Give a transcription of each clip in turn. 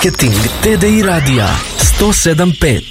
Marketing TDI radija 107.5.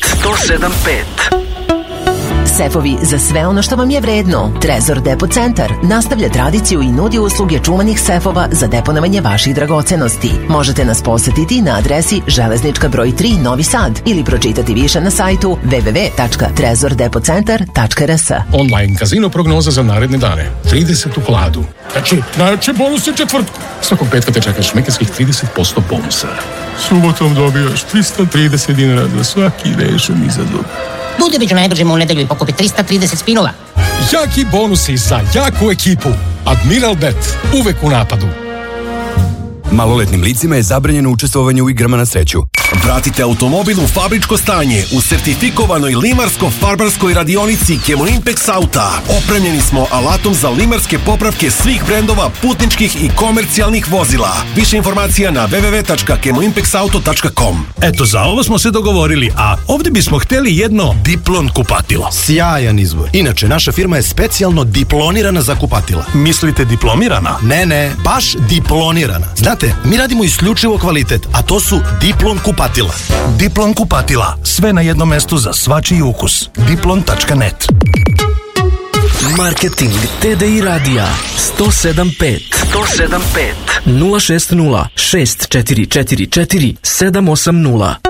Sefovi za sve ono što vam je vredno. Trezor Depo Centar nastavlja tradiciju i nudi usluge čuvanih sefova za deponovanje vaših dragocenosti. Možete nas posetiti na adresi Železnička broj 3 Novi Sad ili pročitati više na sajtu www.trezordepocentar.rs. Online kazino prognoza za naredne dane. 30 u hladu. Znači bonus je četvrtku. Svakog petka te čekaš šmekerskih 30% bonusa. Subotom dobijaš 330 dinara za svaki rešen izazov. Budeviću najbržemo u nedelju i pokupi 330 spinova. Jaki bonusi za jaku ekipu. Admiral Bet. Uvek u napadu. Maloletnim licima je zabranjeno učestvovanje u igrama na sreću. Vratite automobil u fabričko stanje u sertifikovanoj limarsko-farbarskoj radionici Chemoimpex Auta. Opremljeni smo alatom za limarske popravke svih brendova putničkih i komercijalnih vozila. Više informacija na www.chemoimpexauto.com. Eto, za ovo smo se dogovorili, a ovdje bismo hteli jedno Diplon kupatilo. Sjajan izbor. Inače, naša firma je specijalno diplonirana za kupatila. Mislite diplomirana? Ne, baš diplonirana. Znate, mi radimo isključivo kvalitet, a to su Diplon kupatila. Diplon kupatila. Sve na jednom mestu za svačiji ukus. Diplon.net. Marketing TDI radija 107.5 060 644 780.